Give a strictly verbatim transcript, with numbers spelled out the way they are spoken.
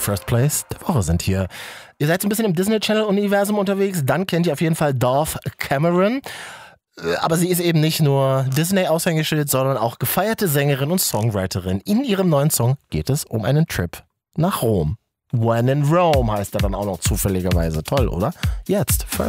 First Place der Woche sind hier. Ihr seid so ein bisschen im Disney Channel-Universum unterwegs, dann kennt ihr auf jeden Fall Dove Cameron. Aber sie ist eben nicht nur Disney-Aushängeschild, sondern auch gefeierte Sängerin und Songwriterin. In ihrem neuen Song geht es um einen Trip nach Rom. When in Rome heißt er dann auch noch zufälligerweise. Toll, oder? Jetzt, First